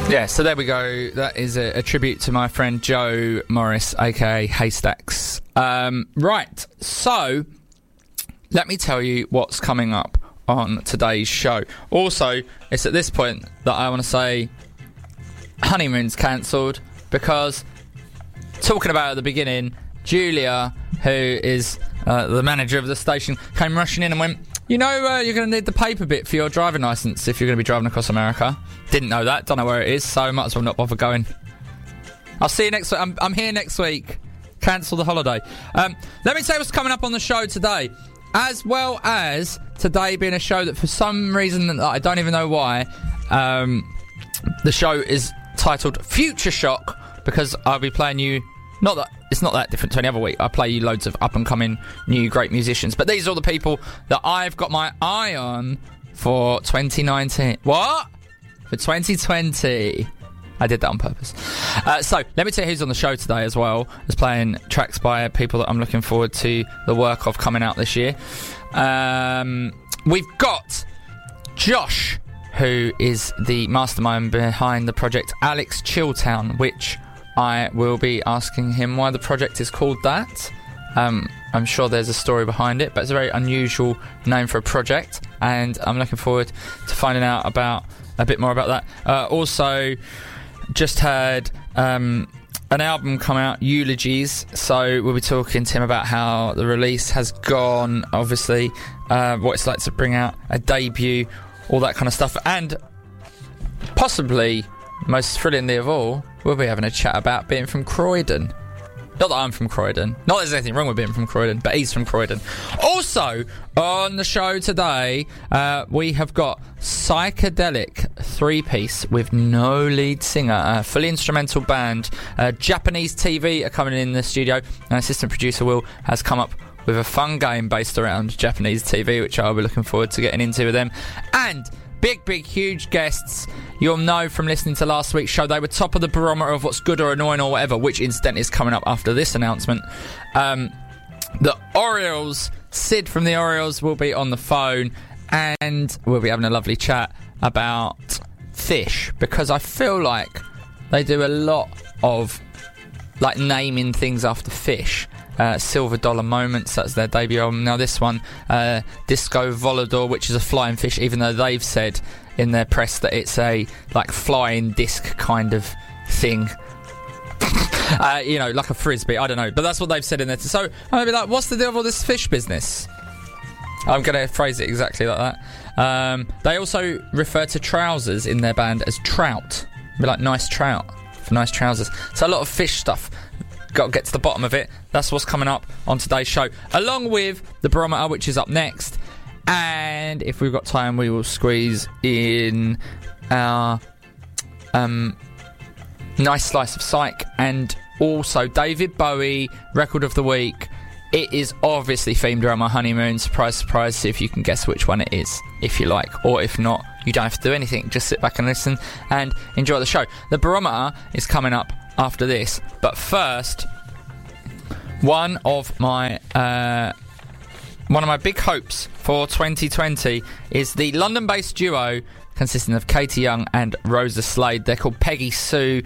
Yeah, so there we go. That is a tribute to my friend Joe Morris, aka Haystacks. Right, so let me tell you what's coming up on today's show. Also, it's at this point that I want to say Honeymoon's cancelled, because talking about at the beginning, Julia, who is the manager of the station, came rushing in and went, you know, you're going to need the paper bit for your driving licence if you're going to be driving across America. Didn't know that, don't know where it is, so might as well not bother going. I'll see you next week. I'm here next week. Cancel the holiday. Let me tell you what's coming up on the show today. As well as today being a show that for some reason that I don't even know why, the show is titled Future Shock, because I'll be playing you, not that it's not that different to any other week. I play you loads of up-and-coming new great musicians. But these are all the people that I've got my eye on for 2019. What? For 2020. I did that on purpose. So, let me tell you who's on the show today as well, as playing tracks by people that I'm looking forward to the work of coming out this year. We've got Josh, who is the mastermind behind the project Alex Chilltown, which I will be asking him why the project is called that. I'm sure there's a story behind it, but it's a very unusual name for a project, and I'm looking forward to finding out about a bit more about that. Also, just had an album come out, Eulogies, so we'll be talking to him about how the release has gone, obviously, what it's like to bring out a debut, all that kind of stuff, and possibly, most thrillingly of all, we'll be having a chat about being from Croydon. Not that I'm from Croydon. Not that there's anything wrong with being from Croydon, but he's from Croydon. Also, on the show today, we have got Psychedelic three-piece with no lead singer, a fully instrumental band. Japanese TV are coming in the studio, and assistant producer Will has come up with a fun game based around Japanese TV, which I'll be looking forward to getting into with them. And big, huge guests. You'll know from listening to last week's show, they were top of the barometer of what's good or annoying or whatever, which incidentally is coming up after this announcement. The Orioles, Sid from the Orioles will be on the phone, and we'll be having a lovely chat about fish, because I feel like they do a lot of like naming things after fish. Silver Dollar Moments, that's their debut album. Now this one, Disco Volador, which is a flying fish, even though they've said in their press that it's a like flying disc kind of thing. You know, like a frisbee, I don't know, but that's what they've said in there. So I'm gonna be like, what's the deal with all this fish business? I'm gonna phrase it exactly like that. They also refer to trousers in their band as trout. Be like, nice trout, for nice trousers. So a lot of fish stuff. Got to get to the bottom of it. That's what's coming up on today's show, along with the barometer, which is up next. And if we've got time, we will squeeze in our nice slice of psych, and also David Bowie record of the week. It is obviously themed around my honeymoon. Surprise, surprise. See if you can guess which one it is, if you like, or if not, you don't have to do anything. Just sit back and listen and enjoy the show. The barometer is coming up after this, but first, one of my big hopes for 2020 is the London-based duo consisting of Katie Young and Rosa Slade. They're called Peggy Sue.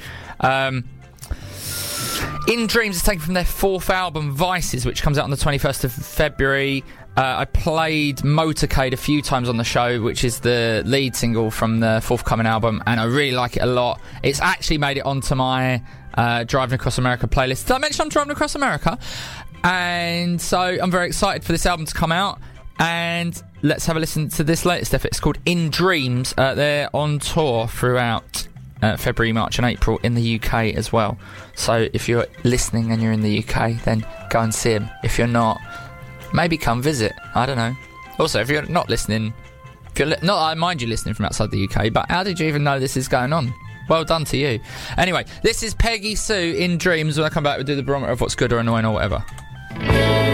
In Dreams is taken from their fourth album, Vices, which comes out on the 21st of February. I played Motorcade a few times on the show, which is the lead single from the forthcoming album, and I really like it a lot. It's actually made it onto my Driving Across America playlist. Did I mention I'm driving across America? And so I'm very excited for this album to come out. And let's have a listen to this latest effort. It's called In Dreams. They're on tour throughout February, March and April in the UK as well. So if you're listening and you're in the UK, then go and see them. If you're not, maybe come visit. I don't know. Also, if you're not listening, I mind you listening from outside the UK, but how did you even know this is going on? Well done to you. Anyway, this is Peggy Sue, In Dreams. When I come back, we'll do the barometer of what's good or annoying or whatever.